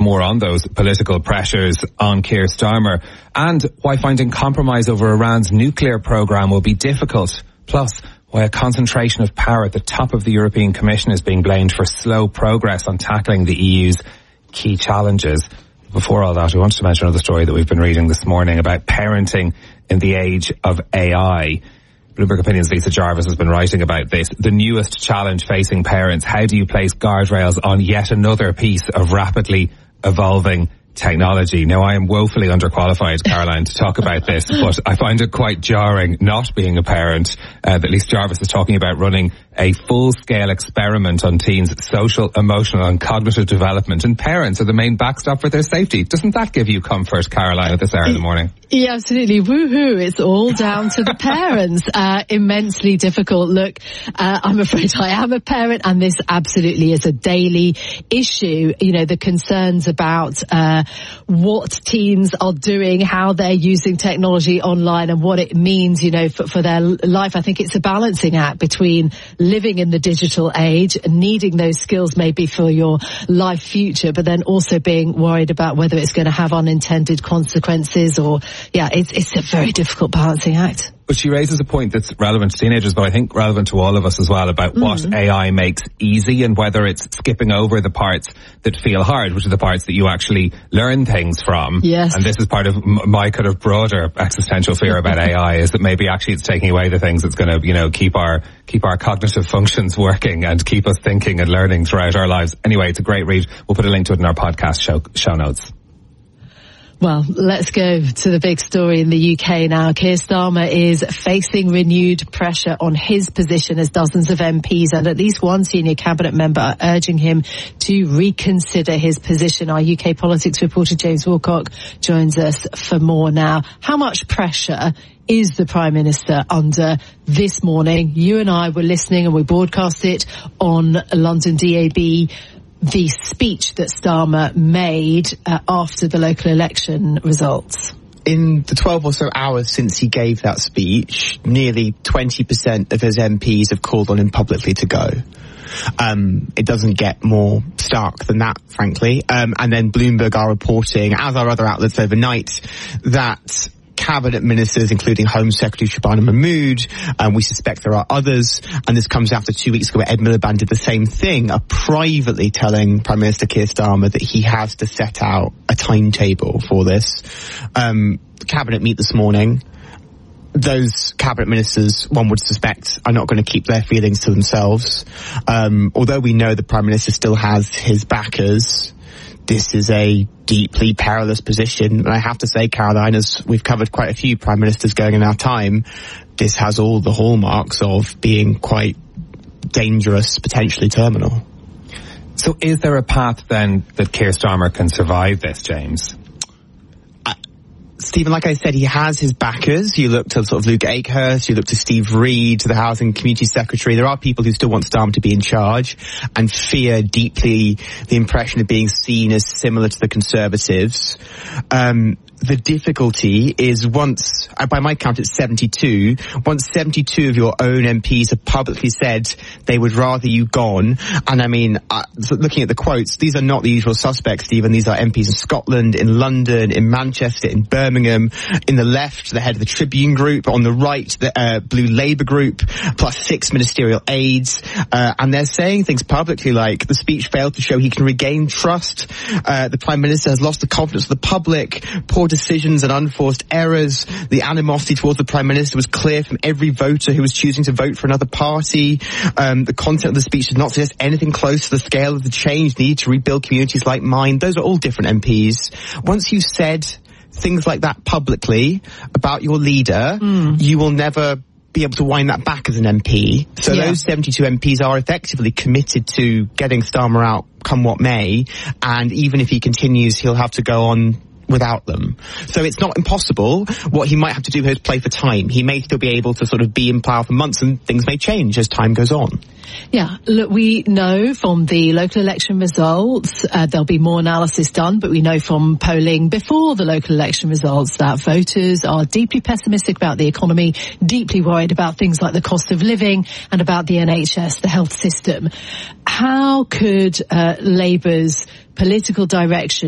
more on those political pressures on Keir Starmer and why finding compromise over Iran's nuclear programme will be difficult. Plus, why a concentration of power at the top of the European Commission is being blamed for slow progress on tackling the EU's key challenges. Before all that, we wanted to mention another story that we've been reading this morning about parenting in the age of AI. Bloomberg Opinion's Lisa Jarvis has been writing about this. The newest challenge facing parents. How do you place guardrails on yet another piece of rapidly evolving technology? Now, I am woefully underqualified, Caroline, to talk about this, but I find it quite jarring, not being a parent, that Lisa Jarvis is talking about running a full-scale experiment on teens' social, emotional and cognitive development, and parents are the main backstop for their safety. Doesn't that give you comfort, Caroline, at this hour of the morning? Yeah, absolutely. Woohoo. It's all down to the parents. Immensely difficult. Look, I'm afraid I am a parent, and this absolutely is a daily issue. You know, the concerns about what teens are doing, how they're using technology online and what it means, you know, for their life. I think it's a balancing act between living in the digital age and needing those skills maybe for your life future, but then also being worried about whether it's going to have unintended consequences or, yeah, it's a very difficult balancing act. But she raises a point that's relevant to teenagers, but I think relevant to all of us as well, about what AI makes easy and whether it's skipping over the parts that feel hard, which are the parts that you actually learn things from. Yes. And this is part of my kind of broader existential fear about AI, is that maybe actually it's taking away the things that's going to, you know, keep our cognitive functions working and keep us thinking and learning throughout our lives. Anyway, it's a great read. We'll put a link to it in our podcast show notes. Well, let's go to the big story in the UK now. Keir Starmer is facing renewed pressure on his position as dozens of MPs and at least one senior cabinet member are urging him to reconsider his position. Our UK politics reporter James Wilcock joins us for more now. How much pressure is the Prime Minister under this morning? You and I were listening and we broadcast it on London DAB. The speech that Starmer made after the local election results. In the 12 or so hours since he gave that speech, nearly 20% of his MPs have called on him publicly to go. It doesn't get more stark than that, frankly. And then Bloomberg are reporting, as are other outlets overnight, that cabinet ministers, including Home Secretary Shabana Mahmood, we suspect there are others, and this comes after 2 weeks ago where Ed Miliband did the same thing, privately telling Prime Minister Keir Starmer that he has to set out a timetable for this. The cabinet meet this morning. Those cabinet ministers, one would suspect, are not going to keep their feelings to themselves. Although we know the Prime Minister still has his backers, this is a deeply perilous position. And I have to say, Caroline, as we've covered quite a few prime ministers going in our time, this has all the hallmarks of being quite dangerous, potentially terminal. So is there a path then that Keir Starmer can survive this, James? Stephen, like I said, he has his backers. You look to sort of Luke Akehurst, you look to Steve Reed, the Housing Community Secretary. There are people who still want Starmer to be in charge and fear deeply the impression of being seen as similar to the Conservatives. The difficulty is once, by my count it's 72, once 72 of your own MPs have publicly said they would rather you gone, and I mean, looking at the quotes, these are not the usual suspects, Stephen. These are MPs in Scotland, in London, in Manchester, in Birmingham, in the left, the head of the Tribune Group, on the right, the Blue Labour Group, plus 6 ministerial aides, and they're saying things publicly like the speech failed to show he can regain trust, the Prime Minister has lost the confidence of the public, poor decisions and unforced errors. The animosity towards the Prime Minister was clear from every voter who was choosing to vote for another party. The content of the speech did not suggest anything close to the scale of the change needed to rebuild communities like mine. Those are all different MPs. Once you've said things like that publicly about your leader, you will never be able to wind that back as an MP. So those 72 MPs are effectively committed to getting Starmer out come what may, and even if he continues, he'll have to go on without them. So it's not impossible. What he might have to do here is play for time. He may still be able to sort of be in power for months, and things may change as time goes on. Yeah, look, we know from the local election results, there'll be more analysis done, but we know from polling before the local election results that voters are deeply pessimistic about the economy, deeply worried about things like the cost of living and about the NHS, the health system. How could Labour's political direction